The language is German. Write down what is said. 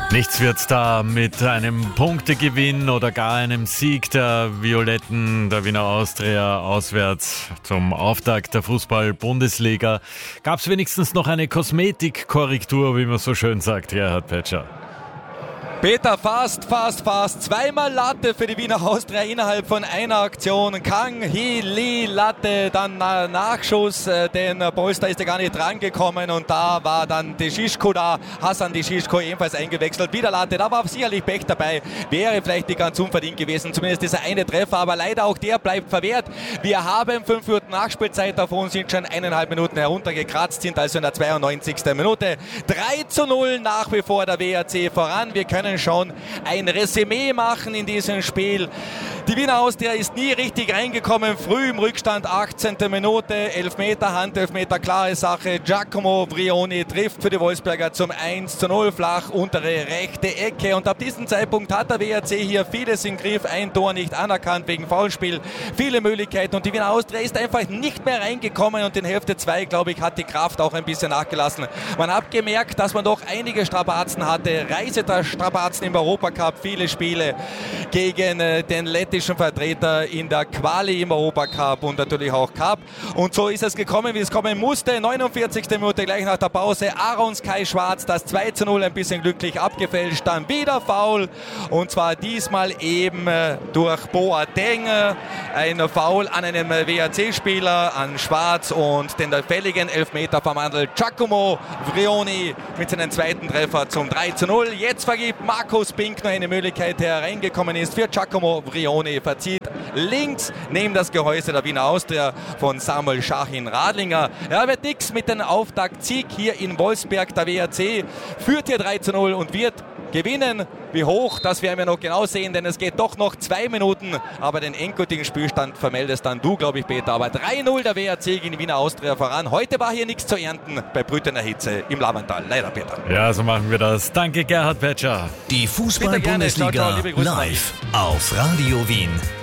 Nichts wird da mit einem Punktegewinn oder gar einem Sieg der Violetten, der Wiener Austria, auswärts zum Auftakt der Fußball-Bundesliga. Gab es wenigstens noch eine Kosmetikkorrektur, wie man so schön sagt, Gerhard Peitscher? Peter, fast. Zweimal Latte für die Wiener Austria innerhalb von einer Aktion. Kang Hee Lee Latte, dann Nachschuss, den Polster ist ja gar nicht drangekommen und da war dann Deschishko da. Hassan Deschishko ebenfalls eingewechselt. Wieder Latte, da war sicherlich Pech dabei. Wäre vielleicht nicht ganz unverdient gewesen, zumindest dieser eine Treffer, aber leider auch der bleibt verwehrt. Wir haben 5 Minuten Nachspielzeit, davon sind schon 1,5 Minuten heruntergekratzt, sind also in der 92. Minute. 3:0 nach wie vor der WRC voran. Wir können schon ein Resümee machen in diesem Spiel. Die Wiener Austria ist nie richtig reingekommen, früh im Rückstand, 18. Minute, Elfmeter, Handelfmeter, klare Sache. Giacomo Vrioni trifft für die Wolfsberger zum 1:0, flach untere rechte Ecke und ab diesem Zeitpunkt hat der WRC hier vieles im Griff, ein Tor nicht anerkannt wegen Foulspiel, viele Möglichkeiten und die Wiener Austria ist einfach nicht mehr reingekommen und in Hälfte 2, glaube ich, hat die Kraft auch ein bisschen nachgelassen. Man hat gemerkt, dass man doch einige Strapazen hatte, Reisestrapazen im Europacup, viele Spiele gegen den lettischen Vertreter in der Quali im Europacup und natürlich auch Cup. Und so ist es gekommen, wie es kommen musste. 49. Minute gleich nach der Pause. Arons Kai Schwarz, das 2:0 ein bisschen glücklich abgefälscht. Dann wieder Foul und zwar diesmal eben durch Boateng. Ein Foul an einem WRC-Spieler, an Schwarz und den fälligen Elfmeter verwandelt Giacomo Vrioni mit seinem zweiten Treffer zum 3:0. Jetzt vergibt Markus Pink noch eine Möglichkeit, der reingekommen ist für Giacomo Vrioni, verzieht links neben das Gehäuse der Wiener Austria von Samuel Schachin Radlinger. Ja, wird nichts mit dem Auftaktsieg hier in Wolfsberg. Der WRC führt hier 3:0 und wird gewinnen. Wie hoch, das werden wir noch genau sehen, denn es geht doch noch 2 Minuten, aber den endgültigen Spielstand vermeldest dann du, glaube ich, Peter. Aber 3:0 der WRC gegen die Wiener Austria voran. Heute war hier nichts zu ernten bei brütender Hitze im Lavantal. Leider, Peter. Ja, so machen wir das. Danke, Gerhard Peitscher. Die Fußball-Bundesliga live auf Radio Wien.